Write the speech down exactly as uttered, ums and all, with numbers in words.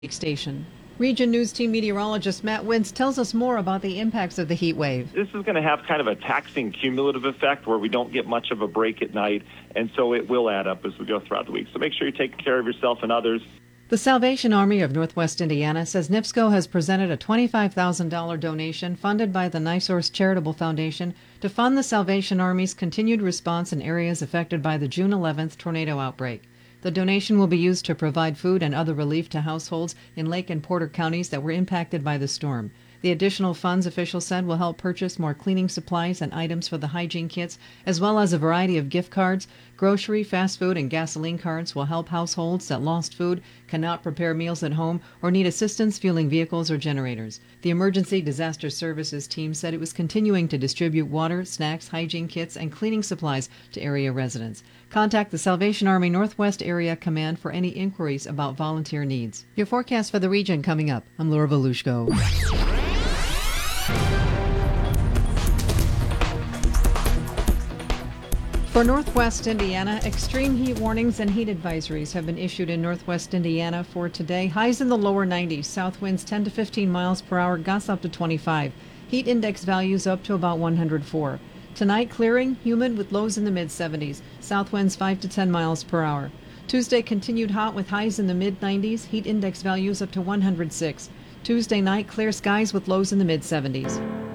Station. Region News Team meteorologist Matt Wintz tells us more about the impacts of the heat wave. This is going to have kind of a taxing cumulative effect where we don't get much of a break at night, and so it will add up as we go throughout the week. So make sure you're taking care of yourself and others. The Salvation Army of Northwest Indiana says NIPSCO has presented a twenty-five thousand dollars donation funded by the NiSource Charitable Foundation to fund the Salvation Army's continued response in areas affected by the June eleventh tornado outbreak. The donation will be used to provide food and other relief to households in Lake and Porter counties that were impacted by the storm. The additional funds, officials said, will help purchase more cleaning supplies and items for the hygiene kits, as well as a variety of gift cards. Grocery, fast food, and gasoline cards will help households that lost food, cannot prepare meals at home, or need assistance fueling vehicles or generators. The Emergency Disaster Services team said it was continuing to distribute water, snacks, hygiene kits, and cleaning supplies to area residents. Contact the Salvation Army Northwest Area Command for any inquiries about volunteer needs. Your forecast for the region coming up. I'm Laura Volushko. For Northwest Indiana, extreme heat warnings and heat advisories have been issued in Northwest Indiana for today. Highs in the lower nineties, south winds ten to fifteen miles per hour, gusts up to twenty-five. Heat index values up to about one hundred four. Tonight, clearing, humid with lows in the mid seventies, south winds five to ten miles per hour. Tuesday, continued hot with highs in the mid nineties, heat index values up to one hundred six. Tuesday night, clear skies with lows in the mid seventies.